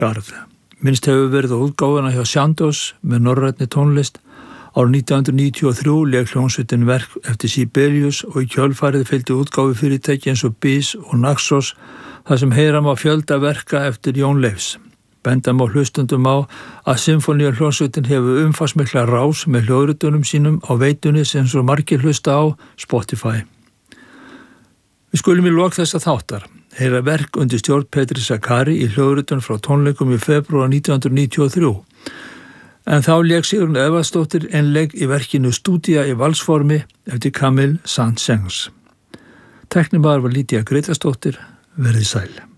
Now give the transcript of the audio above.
Garð. Minnst hefur verið á útgáfuna hjá Sandoz með norrænni tónlist. Árið 1993 lék hljómsveitin verk eftir Sibelius og í kjölfarið fylgdi útgáfu fyrirtæki eins og BIS og Naxos þar sem heyra má fjölda verka eftir Jón Leifs. Benda má hlustundum á að symfóníuhljómsveitin hefur umfangsmikla rás með hljóðritunum sínum á veitunni sem svo margir hlusta á Spotify. Við skulum í lok þessa þáttar heyra verk undir stjórn Petri Sakari í hljóðritun frá tónleikum í febrúar 1993. En þá lék Sigrún Evarsdóttir einleik í verkinu Stúdía í valsformi eftir Camille Saint-Saëns. Tæknimaður var Lídia Grétarsdóttir, verið sæl.